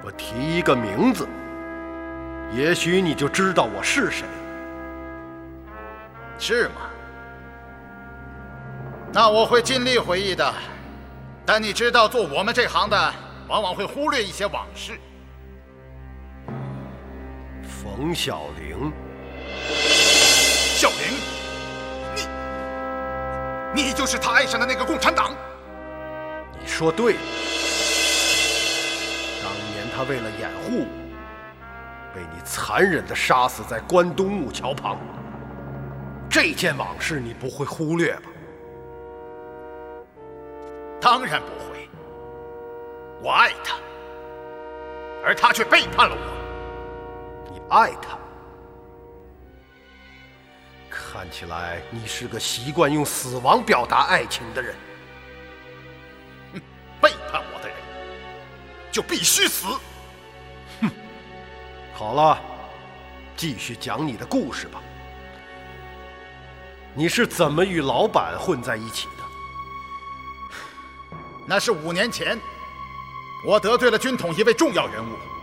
我提一个名字，也许你就知道我是谁。 是吗？那我会尽力回忆的。但你知道，做我们这行的，往往会忽略一些往事。 冯小玲。 小玲，你就是他爱上的那个共产党。 你说对了。当年他为了掩护我，被你残忍地杀死在关东木桥旁。这件往事你不会忽略吧？ 当然不会。我爱他，而他却背叛了我。 你爱他？看起来你是个习惯用死亡表达爱情的人。 背叛我的人就必须死。 哼，好了，继续讲你的故事吧。你是怎么与老板混在一起的？ 那是5年前，我得罪了军统一位重要人物。